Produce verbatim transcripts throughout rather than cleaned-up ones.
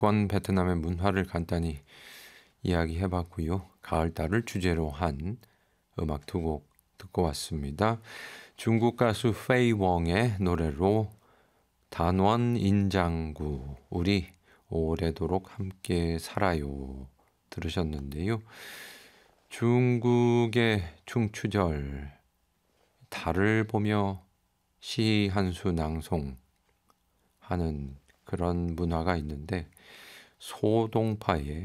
번 베트남의 문화를 간단히 이야기해봤고요. 가을달을 주제로 한 음악 두 곡 듣고 왔습니다. 중국 가수 페이웡의 노래로 단원 인장구 우리 오래도록 함께 살아요 들으셨는데요. 중국의 중추절 달을 보며 시 한 수 낭송하는 그런 문화가 있는데 소동파의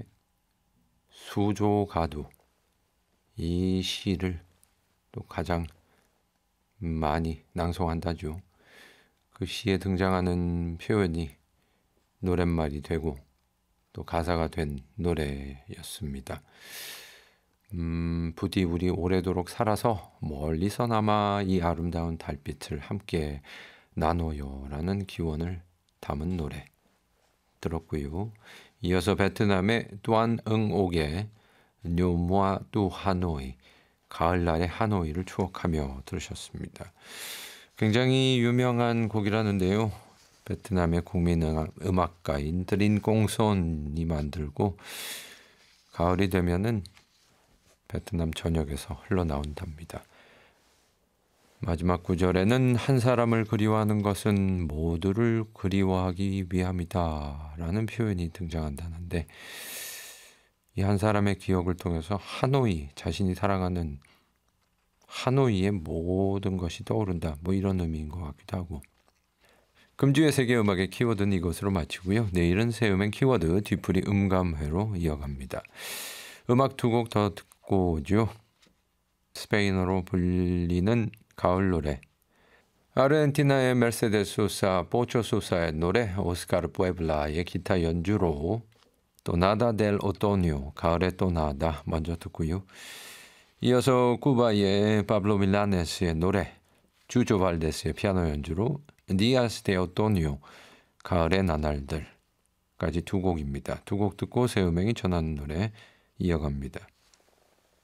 수조가두 이 시를 또 가장 많이 낭송한다죠. 그 시에 등장하는 표현이 노랫말이 되고 또 가사가 된 노래였습니다. 음, 부디 우리 오래도록 살아서 멀리서나마 이 아름다운 달빛을 함께 나눠요 라는 기원을 담은 노래 들었고요. 이어서 베트남의 또한 응옥의 뇨모아 뚜 하노이 가을날의 하노이를 추억하며 들으셨습니다. 굉장히 유명한 곡이라는데요. 베트남의 국민 음악가인 드린 꽁손이 만들고 가을이 되면은 베트남 전역에서 흘러나온답니다. 마지막 구절에는 한 사람을 그리워하는 것은 모두를 그리워하기 위함이다 라는 표현이 등장한다는데 이 한 사람의 기억을 통해서 하노이, 자신이 사랑하는 하노이의 모든 것이 떠오른다. 뭐 이런 의미인 것 같기도 하고. 금주의 세계음악의 키워드는 이것으로 마치고요. 내일은 새음행 키워드 뒤풀이 음감회로 이어갑니다. 음악 두 곡 더 듣고 오죠. 스페인어로 불리는 가을 노래. 아르헨티나의 메르세데스 소사, 포초 소사의 노래 오스카르 뿌에블라의 기타 연주로 또나다 델 오토니오, 가을의 또나다 먼저 듣고요. 이어서 쿠바의 파블로 밀라네스의 노래 주조 발데스의 피아노 연주로 디아스 데 오토니오, 가을의 나날들까지 두 곡입니다. 두 곡 듣고 새음행이 전하는 노래 이어갑니다.